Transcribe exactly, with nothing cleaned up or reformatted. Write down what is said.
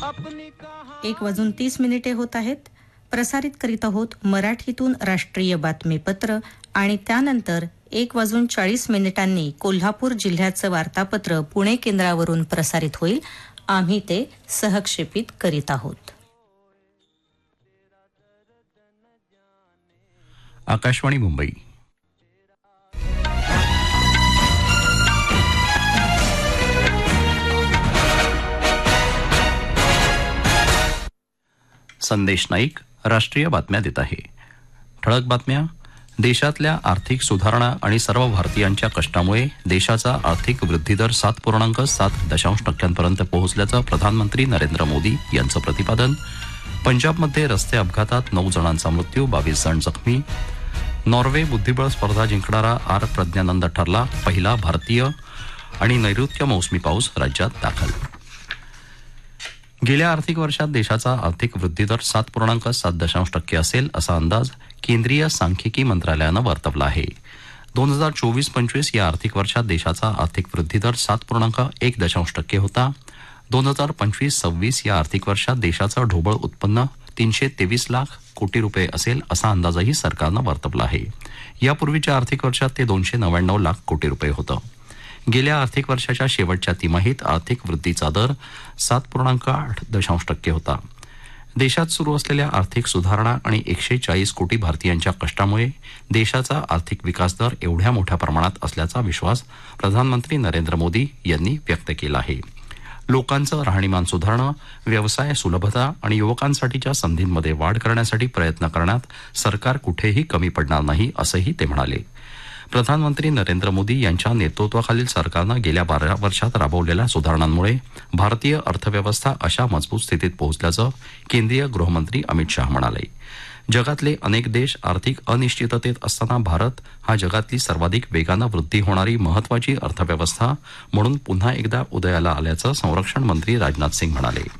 एक वाजून तीस मिनिटे होत आहेत. प्रसारित करीत आहोत मराठीतून राष्ट्रीय बातमीपत्र आणि त्यानंतर एक वाजून चाळीस मिनिटांनी कोल्हापूर जिल्ह्याचं वार्तापत्र पुणे केंद्रावरून प्रसारित होईल. आम्ही ते सहक्षेपित करीत आहोत. आकाशवाणी मुंबई. संदेश नाईक राष्ट्रीय बातम्या देत आहे. ठळक बातम्या. देशातल्या आर्थिक सुधारणा आणि सर्व भारतीयांच्या कष्टामुळे देशाचा आर्थिक वृद्धिदर सात पूर्णांक सात दशांश टक्क्यांपर्यंत पोहोचल्याचं प्रधानमंत्री नरेंद्र मोदी यांचं प्रतिपादन. पंजाबमध्ये रस्ते अपघातात नऊ जणांचा मृत्यू, बावीस जण जखमी. नॉर्वे बुद्धिबळ स्पर्धा जिंकणारा आर प्रज्ञानंद ठरला पहिला भारतीय. आणि नैऋत्य मोसमी पाऊस राज्यात दाखल. गेल्या आर्थिक वर्षात देशाचा आर्थिक वृद्धिदर सात पूर्णांक सात दशांश टक्के असेल असा अंदाज केंद्रीय सांख्यिकी मंत्रालयानं वर्तवला आहे. दोन हजार चोवीस पंचवीस या आर्थिक वर्षात देशाचा आर्थिक वृद्धिदर सात पूर्णांक एक दशांश टक्के होता. दोन हजार पंचवीस सव्वीस या आर्थिक वर्षात देशाचं ढोबळ उत्पन्न तीनशे तेवीस लाख कोटी रुपये असेल असा अंदाजही सरकारनं वर्तवला आहे. यापूर्वीच्या आर्थिक वर्षात ते दोनशे नव्याण्णव लाख कोटी रुपये होतं. गेल्या आर्थिक वर्षाच्या शेवटच्या तिमाहीत आर्थिक वृद्धीचा दर सात पूर्णांक आठ दशांश टक्के होता. देशात सुरू असलेल्या आर्थिक सुधारणा आणि एकशे चाळीस कोटी भारतीयांच्या कष्टामुळे देशाचा आर्थिक विकास दर एवढ्या मोठ्या प्रमाणात असल्याचा विश्वास प्रधानमंत्री नरेंद्र मोदी यांनी व्यक्त केला आहे. लोकांचं राहणीमान सुधारणं, व्यवसाय सुलभता आणि युवकांसाठीच्या संधींमध्ये वाढ करण्यासाठी प्रयत्न करण्यात सरकार कुठेही कमी पडणार नाही असंही ते म्हणाले. प्रधानमंत्री नरेंद्र मोदी यांच्या नेतृत्वाखालील सरकारनं गेल्या बारा वर्षात राबवलेल्या सुधारणांमुळे भारतीय अर्थव्यवस्था अशा मजबूत स्थितीत पोहोचल्याचं केंद्रीय गृहमंत्री अमित शाह म्हणाले. जगातले अनेक देश आर्थिक अनिश्चिततेत असताना भारत हा जगातली सर्वाधिक वेगानं वृद्धी होणारी महत्वाची अर्थव्यवस्था म्हणून पुन्हा एकदा उदयाला आल्याचं संरक्षण मंत्री राजनाथ सिंग म्हणाले.